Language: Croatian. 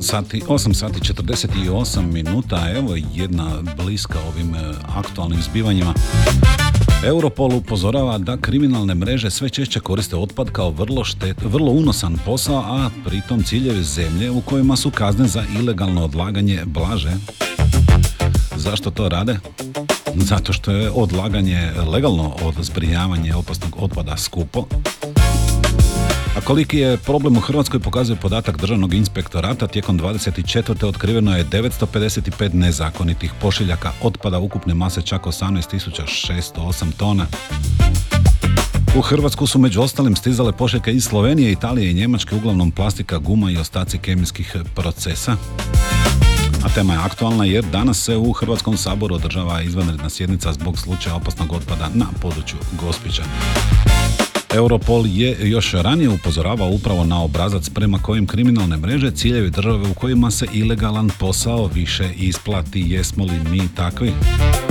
8 sati 48 minuta, evo jedna bliska ovim aktualnim zbivanjima. Europol upozorava da kriminalne mreže sve češće koriste otpad kao vrlo unosan posao, a pritom ciljevi zemlje u kojima su kazne za ilegalno odlaganje blaže. Zašto to rade? Zato što je odlaganje legalno od zbrinjavanje opasnog otpada skupo. A koliki je problem u Hrvatskoj pokazuje podatak Državnog inspektorata. Tijekom 24. otkriveno je 955 nezakonitih pošiljaka otpada ukupne mase čak 18.608 tona. U Hrvatsku su među ostalim stizale pošiljke iz Slovenije, Italije i Njemačke, uglavnom plastika, guma i ostaci kemijskih procesa. A tema je aktualna jer danas se u Hrvatskom saboru održava izvanredna sjednica zbog slučaja opasnog otpada na području Gospića. Europol je još ranije upozoravao upravo na obrazac prema kojem kriminalne mreže ciljevi države u kojima se ilegalan posao više isplati. Jesmo li mi takvi?